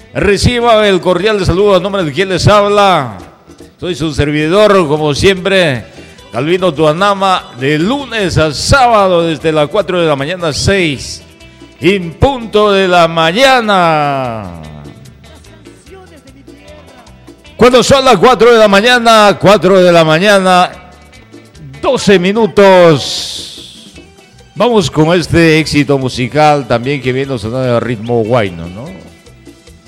Reciba el cordial saludo a nombre de quien les habla. Soy su servidor, como siempre, Calvino Tuanama, de lunes a sábado desde las 4 de la mañana, 6 en punto de la mañana. Cuando son las 4 de la mañana, 12 minutos. Vamos con este éxito musical también que viene sonando a ritmo guayno, ¿no?